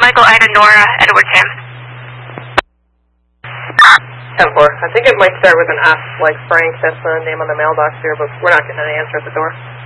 Michael Ida Nora Edward Tim. 10-4. I think it might start with an F, like Frank. That's the name on the mailbox here, but we're not getting an answer at the door.